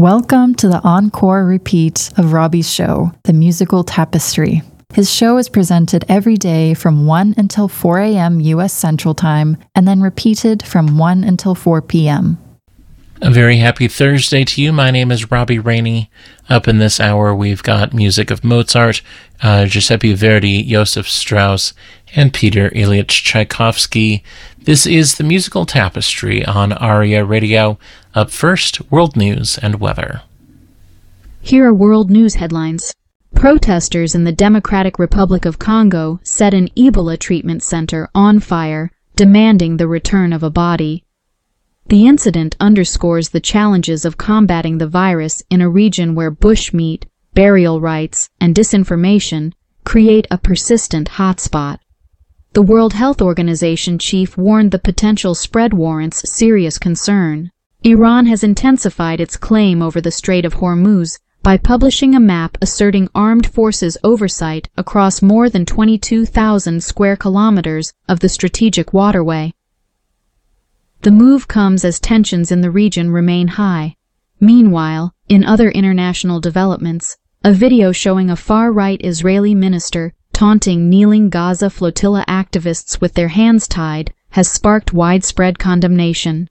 Welcome to the encore repeat of Robbie's show, The Musical Tapestry. His show is presented every day from 1 until 4 a.m. U.S. Central Time, and then repeated from 1 until 4 p.m. A very happy Thursday to you. My name is Robbie Rainey. Up in this hour, we've got music of Mozart, Giuseppe Verdi, Joseph Strauss, and Peter Ilyich Tchaikovsky. This is the Musical Tapestry on ARIA Radio. Up first, world news and weather. Here are world news headlines. Protesters in the Democratic Republic of Congo set an Ebola treatment center on fire, demanding the return of a body. The incident underscores the challenges of combating the virus in a region where bushmeat, burial rites, and disinformation create a persistent hotspot. The World Health Organization chief warned the potential spread warrants serious concern. Iran has intensified its claim over the Strait of Hormuz by publishing a map asserting armed forces oversight across more than 22,000 square kilometers of the strategic waterway. The move comes as tensions in the region remain high. Meanwhile, in other international developments, a video showing a far-right Israeli minister taunting kneeling Gaza flotilla activists with their hands tied has sparked widespread condemnation.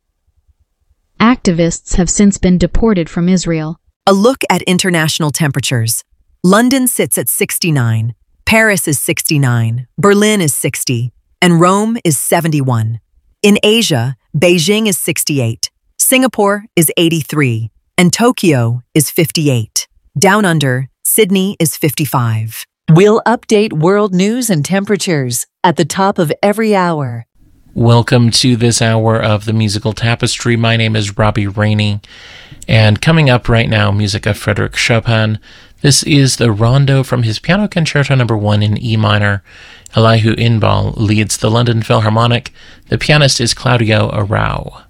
Activists have since been deported from Israel. A look at international temperatures. London sits at 69, Paris is 69, Berlin is 60, and Rome is 71. In Asia, Beijing is 68, Singapore is 83, and Tokyo is 58. Down under, Sydney is 55. We'll update world news and temperatures at the top of every hour. Welcome to this hour of the Musical Tapestry. My name is Robbie Rainey, and coming up right now, music of Frédéric Chopin. This is the Rondo from his Piano Concerto No. 1 in E minor. Elihu Inbal leads the London Philharmonic. The pianist is Claudio Arrau.